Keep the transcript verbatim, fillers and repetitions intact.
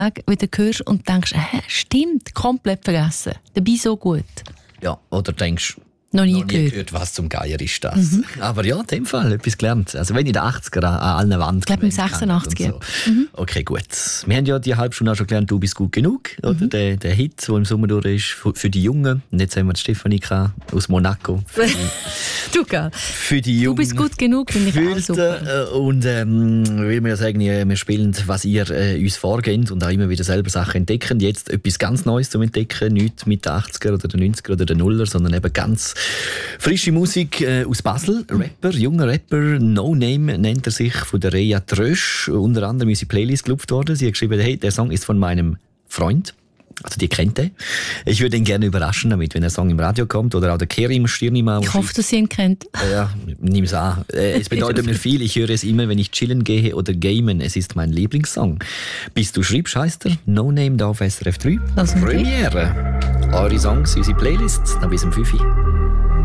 wieder hörst und denkst, hä, stimmt, komplett vergessen. Dabei so gut. Ja, oder denkst Noch nie, noch nie gehört. gehört, was zum Geier ist das. Mhm. Aber ja, in dem Fall etwas gelernt. Also wenn in den achtziger an allen Wänden. Ich glaube im sechsundachtziger. So. Mhm. Okay, gut. Wir haben ja die halbe Stunde auch schon gelernt, du bist gut genug. Mhm. Oder? Der, der Hit, der im Sommer durch ist, für, für die Jungen. Und jetzt haben wir die Stefanie aus Monaco. Für die, du, gell? Für die Jungen. Du bist gut genug, finde ich auch super. Und ähm, will wir ja sagen, wir spielen, was ihr äh, uns vorgebt und auch immer wieder selber Sachen entdecken. Jetzt etwas ganz Neues zum Entdecken. Nicht mit den achtziger oder den neunziger oder den Nuller, sondern eben ganz frische Musik äh, aus Basel. Rapper, junger Rapper, No Name nennt er sich, von der Rea Trösch. Unter anderem in unsere Playlist gelupft worden. Sie hat geschrieben, hey, der Song ist von meinem Freund. Also die kennt er. Ich würde ihn gerne überraschen damit, wenn der Song im Radio kommt oder auch der Kerim Stirnimann. Ich hoffe, dass sie ihn kennt. Ja, nimm es an. Es bedeutet mir viel. Ich höre es immer, wenn ich chillen gehe oder gamen. Es ist mein Lieblingssong. Bis du schreibst, heisst er. No Name da auf S R F drei. Premiere. Eure Songs, unsere Playlists. Dann bis um fünf Uhr.